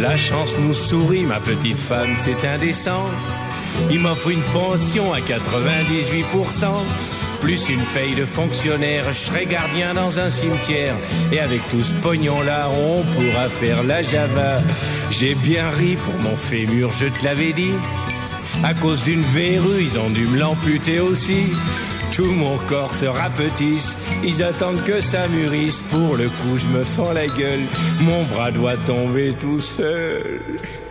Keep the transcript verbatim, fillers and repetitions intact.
la chance nous sourit, ma petite femme, c'est indécent. Il m'offre une pension à quatre-vingt-dix-huit pour cent, plus une paye de fonctionnaire, je serai gardien dans un cimetière. Et avec tout ce pognon-là, on pourra faire la Java. J'ai bien ri pour mon fémur, je te l'avais dit. À cause d'une verrue, ils ont dû me l'amputer aussi. Tout mon corps se rapetisse, ils attendent que ça mûrisse. Pour le coup, je me fends la gueule, mon bras doit tomber tout seul.